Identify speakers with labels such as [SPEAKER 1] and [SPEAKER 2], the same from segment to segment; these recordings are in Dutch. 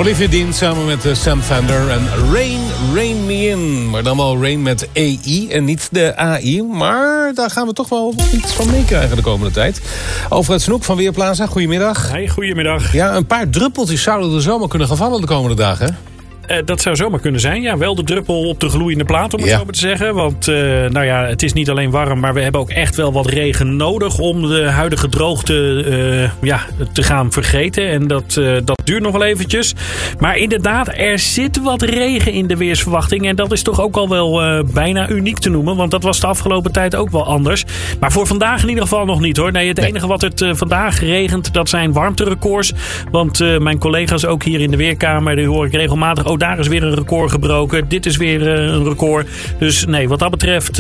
[SPEAKER 1] Olivia Dean samen met Sam Fender en Rain Me In. Maar dan wel Rain met EI en niet de AI. Maar daar gaan we toch wel iets van meekrijgen de komende tijd. Alfred Snoek van Weerplaza, goedemiddag.
[SPEAKER 2] Hey, goedemiddag.
[SPEAKER 1] Ja, een paar druppeltjes zouden er zomaar kunnen gaan vallen de komende dagen, hè?
[SPEAKER 2] Dat zou zomaar kunnen zijn. Ja, wel de druppel op de gloeiende plaat, om het zo maar te zeggen. Want het is niet alleen warm, maar we hebben ook echt wel wat regen nodig om de huidige droogte te gaan vergeten. En dat duurt nog wel eventjes. Maar inderdaad, er zit wat regen in de weersverwachting. En dat is toch ook al wel bijna uniek te noemen. Want dat was de afgelopen tijd ook wel anders. Maar voor vandaag in ieder geval nog niet, hoor. Nee, het enige wat het vandaag regent, dat zijn warmterecords. Want mijn collega's ook hier in de Weerkamer, die hoor ik regelmatig. Oh, daar is weer een record gebroken. Dit is weer een record. Dus nee, wat dat betreft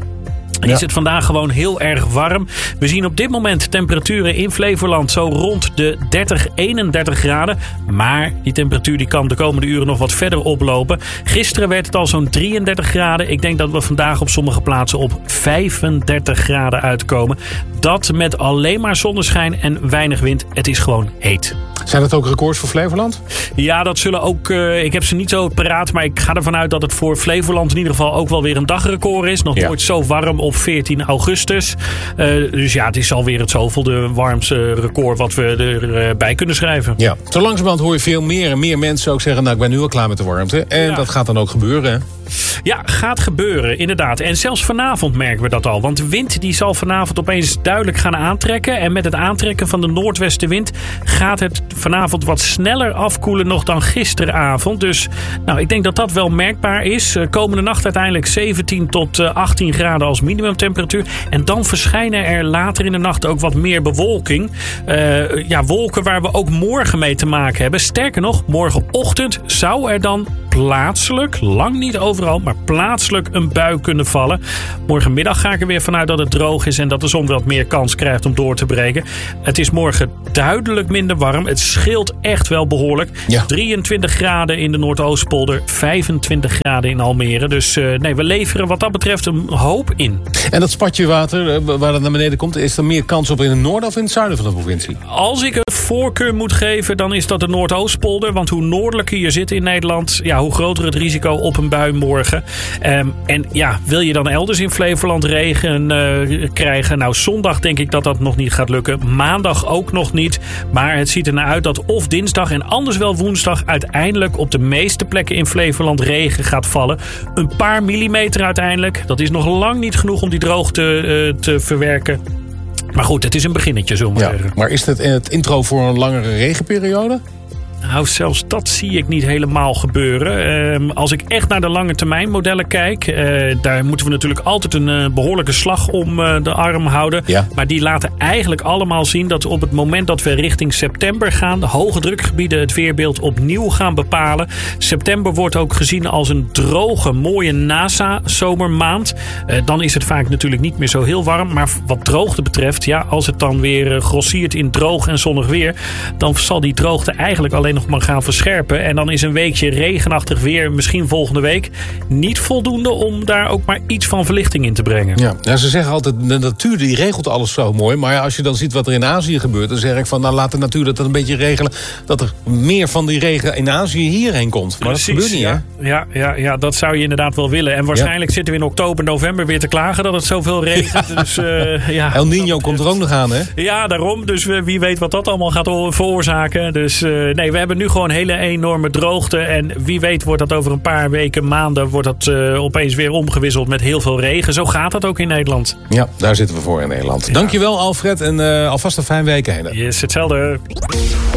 [SPEAKER 2] is het vandaag gewoon heel erg warm. We zien op dit moment temperaturen in Flevoland zo rond de 30, 31 graden. Maar die temperatuur die kan de komende uren nog wat verder oplopen. Gisteren werd het al zo'n 33 graden. Ik denk dat we vandaag op sommige plaatsen op 35 graden uitkomen. Dat met alleen maar zonneschijn en weinig wind. Het is gewoon heet.
[SPEAKER 1] Zijn dat ook records voor Flevoland?
[SPEAKER 2] Ja, dat zullen ook. Ik heb ze niet zo paraat, maar ik ga ervan uit dat het voor Flevoland in ieder geval ook wel weer een dagrecord is. Nog nooit zo warm op 14 augustus. Dus ja, het is alweer het zoveelde warmste record wat we erbij kunnen schrijven. Ja,
[SPEAKER 1] zo langzamerhand hoor je veel meer en meer mensen ook zeggen, nou, ik ben nu al klaar met de warmte. En dat gaat dan ook gebeuren, hè?
[SPEAKER 2] Ja, gaat gebeuren, inderdaad. En zelfs vanavond merken we dat al. Want de wind die zal vanavond opeens duidelijk gaan aantrekken. En met het aantrekken van de noordwestenwind gaat het vanavond wat sneller afkoelen nog dan gisteravond. Dus ik denk dat dat wel merkbaar is. Komende nacht uiteindelijk 17 tot 18 graden als minimumtemperatuur. En dan verschijnen er later in de nacht ook wat meer bewolking. Wolken waar we ook morgen mee te maken hebben. Sterker nog, morgenochtend zou er dan plaatselijk, lang niet overal, maar plaatselijk een bui kunnen vallen. Morgenmiddag ga ik er weer vanuit dat het droog is en dat de zon wat meer kans krijgt om door te breken. Het is morgen duidelijk minder warm. Het scheelt echt wel behoorlijk. Ja. 23 graden in de Noordoostpolder, 25 graden in Almere. Dus we leveren wat dat betreft een hoop in.
[SPEAKER 1] En dat spatje water waar dat naar beneden komt, is er meer kans op in het noorden of in het zuiden van de provincie?
[SPEAKER 2] Als ik een voorkeur moet geven, dan is dat de Noordoostpolder. Want hoe noordelijker je zit in Nederland, hoe groter het risico op een bui morgen. Wil je dan elders in Flevoland regen krijgen? Nou, zondag denk ik dat dat nog niet gaat lukken. Maandag ook nog niet. Maar het ziet ernaar uit dat of dinsdag en anders wel woensdag uiteindelijk op de meeste plekken in Flevoland regen gaat vallen. Een paar millimeter uiteindelijk. Dat is nog lang niet genoeg om die droogte te verwerken. Maar goed, het is een beginnetje, zullen we zeggen.
[SPEAKER 1] Maar is het intro voor een langere regenperiode?
[SPEAKER 2] Nou, zelfs dat zie ik niet helemaal gebeuren. Als ik echt naar de lange termijn modellen kijk, daar moeten we natuurlijk altijd een behoorlijke slag om de arm houden. Ja. Maar die laten eigenlijk allemaal zien dat op het moment dat we richting september gaan, de hoge drukgebieden het weerbeeld opnieuw gaan bepalen. September wordt ook gezien als een droge, mooie NASA-zomermaand. Dan is het vaak natuurlijk niet meer zo heel warm. Maar wat droogte betreft, als het dan weer grossiert in droog en zonnig weer, dan zal die droogte eigenlijk alleen nog maar gaan verscherpen. En dan is een weekje regenachtig weer, misschien volgende week, niet voldoende om daar ook maar iets van verlichting in te brengen.
[SPEAKER 1] Ja, ze zeggen altijd, de natuur die regelt alles zo mooi. Maar als je dan ziet wat er in Azië gebeurt, dan zeg ik van, laat de natuur dat een beetje regelen, dat er meer van die regen in Azië hierheen komt. Maar precies, dat gebeurt niet, hè?
[SPEAKER 2] Ja, dat zou je inderdaad wel willen. En waarschijnlijk zitten we in oktober, november weer te klagen dat het zoveel regent. Dus,
[SPEAKER 1] El Niño komt er ook nog aan, hè?
[SPEAKER 2] Ja, daarom. Dus wie weet wat dat allemaal gaat veroorzaken. Dus we hebben nu gewoon hele enorme droogte. En wie weet wordt dat over een paar weken, maanden, wordt dat opeens weer omgewisseld met heel veel regen. Zo gaat dat ook in Nederland.
[SPEAKER 1] Ja, daar zitten we voor in Nederland. Ja. Dankjewel, Alfred. En alvast een fijn weekend.
[SPEAKER 2] Yes, hetzelfde.